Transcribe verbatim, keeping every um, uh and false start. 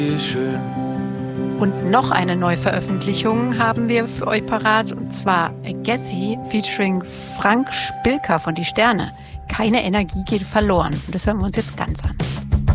Schön. Und noch eine Neuveröffentlichung haben wir für euch parat, und zwar Gessi featuring Frank Spilker von Die Sterne. Keine Energie geht verloren. Und das hören wir uns jetzt ganz an.